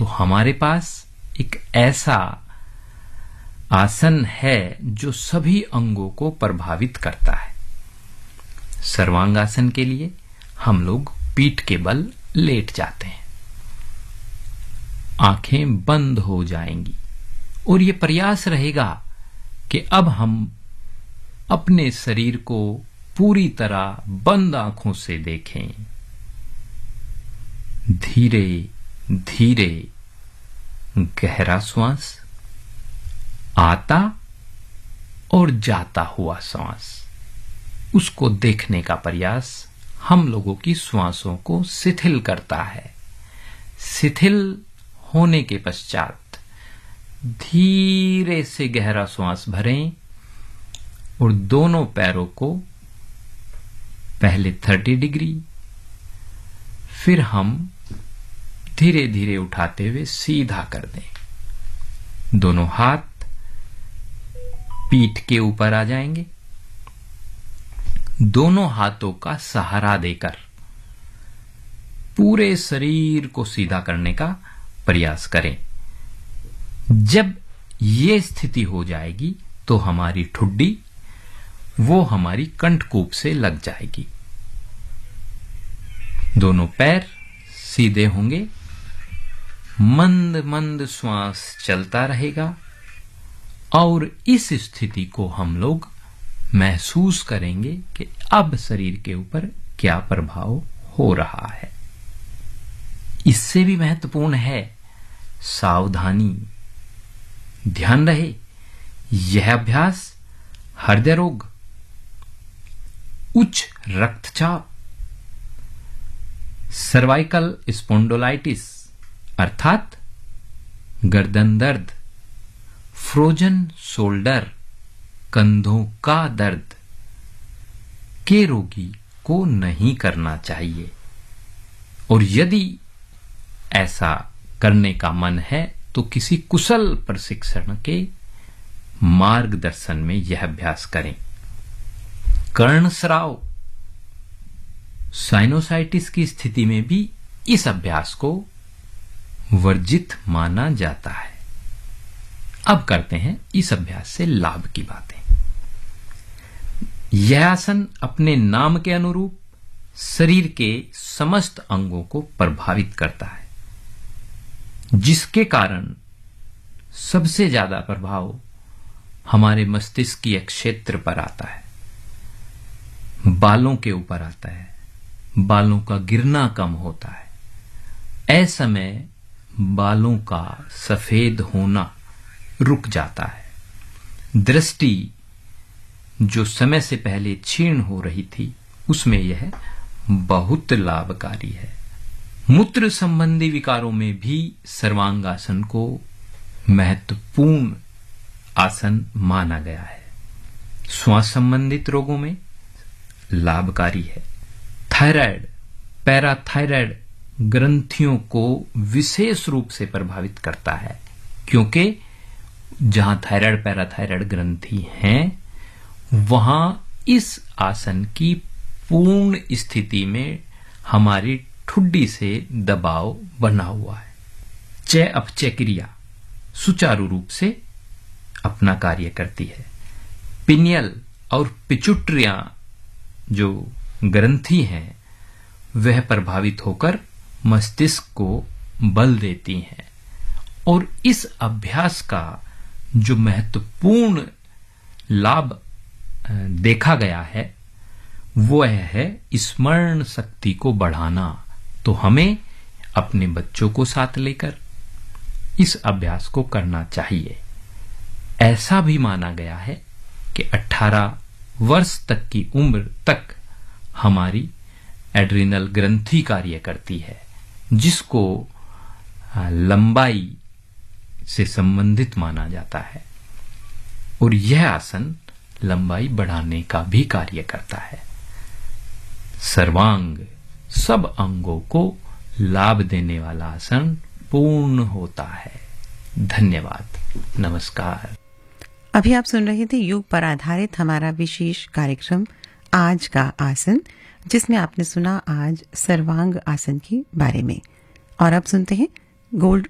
तो हमारे पास एक ऐसा आसन है जो सभी अंगों को प्रभावित करता है। सर्वांगासन के लिए हम लोग पीठ के बल लेट जाते हैं, आंखें बंद हो जाएंगी और ये प्रयास रहेगा कि अब हम अपने शरीर को पूरी तरह बंद आंखों से देखें। धीरे धीरे गहरा श्वास, आता और जाता हुआ श्वास, उसको देखने का प्रयास हम लोगों की श्वासों को शिथिल करता है। शिथिल होने के पश्चात धीरे से गहरा श्वास भरें और दोनों पैरों को पहले 30 डिग्री, फिर हम धीरे धीरे उठाते हुए सीधा कर दें। दोनों हाथ पीठ के ऊपर आ जाएंगे। दोनों हाथों का सहारा देकर पूरे शरीर को सीधा करने का प्रयास करें। जब ये स्थिति हो जाएगी तो हमारी ठुड्डी वो हमारी कंठकूप से लग जाएगी। दोनों पैर सीधे होंगे, मंद मंद श्वास चलता रहेगा और इस स्थिति को हम लोग महसूस करेंगे कि अब शरीर के ऊपर क्या प्रभाव हो रहा है। इससे भी महत्वपूर्ण है सावधानी। ध्यान रहे, यह अभ्यास हृदय रोग, उच्च रक्तचाप, सर्वाइकल स्पॉन्डिलाइटिस अर्थात गर्दन दर्द, फ्रोजन शोल्डर, कंधों का दर्द के रोगी को नहीं करना चाहिए। और यदि ऐसा करने का मन है तो किसी कुशल प्रशिक्षण के मार्गदर्शन में यह अभ्यास करें। कर्णस्राव, साइनोसाइटिस की स्थिति में भी इस अभ्यास को वर्जित माना जाता है। अब करते हैं इस अभ्यास से लाभ की बातें। यह आसन अपने नाम के अनुरूप शरीर के समस्त अंगों को प्रभावित करता है, जिसके कारण सबसे ज्यादा प्रभाव हमारे मस्तिष्कीय क्षेत्र पर आता है, बालों के ऊपर आता है, बालों का गिरना कम होता है। ऐसे में बालों का सफेद होना रुक जाता है। दृष्टि जो समय से पहले क्षीण हो रही थी उसमें यह बहुत लाभकारी है। मूत्र संबंधी विकारों में भी सर्वांगासन को महत्वपूर्ण आसन माना गया है। श्वास संबंधित रोगों में लाभकारी है। थायराइड, पैराथायराइड ग्रंथियों को विशेष रूप से प्रभावित करता है, क्योंकि जहां थायराइड पैराथायराइड ग्रंथि हैं वहां इस आसन की पूर्ण स्थिति में हमारी ठुड्डी से दबाव बना हुआ है। चय अपचय क्रिया सुचारू रूप से अपना कार्य करती है। पिनियल और पिचुट्रियां जो ग्रंथि हैं वह प्रभावित होकर मस्तिष्क को बल देती हैं और इस अभ्यास का जो महत्वपूर्ण लाभ देखा गया है वो है स्मरण शक्ति को बढ़ाना। तो हमें अपने बच्चों को साथ लेकर इस अभ्यास को करना चाहिए। ऐसा भी माना गया है कि 18 वर्ष तक की उम्र तक हमारी एड्रिनल ग्रंथि कार्य करती है, जिसको लंबाई से संबंधित माना जाता है और यह आसन लंबाई बढ़ाने का भी कार्य करता है। सर्वांग सब अंगों को लाभ देने वाला आसन पूर्ण होता है। धन्यवाद, नमस्कार। अभी आप सुन रहे थे योग पर आधारित हमारा विशेष कार्यक्रम आज का आसन, जिसमें आपने सुना आज सर्वांग आसन के बारे में। और अब सुनते हैं गोल्ड